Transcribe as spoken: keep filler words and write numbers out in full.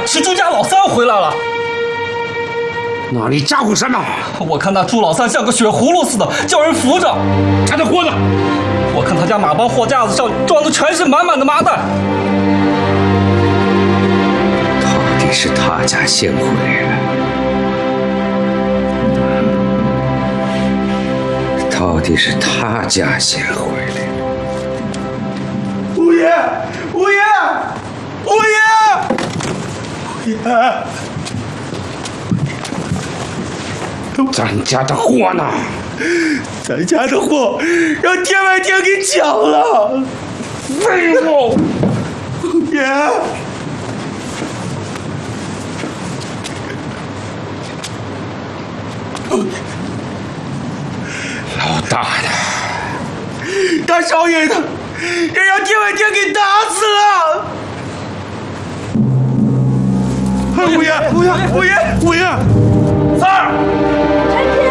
是朱家老三回来了。 那你咋回事嘛？ 我看那朱老三像个血葫芦似的，叫人扶着。 他的货呢？ 我看他家马帮货架子上装的全是满满的麻袋。 到底是他家先回来，到底是他家先回来。 五爷，五爷，五爷，五爷。 咱家的货呢？ 咱家的货让天外天给抢了。 废物！ 爷， 老大的， 大少爷的，人让天外天给打死了。五爷，五爷，五爷，五爷， 三儿。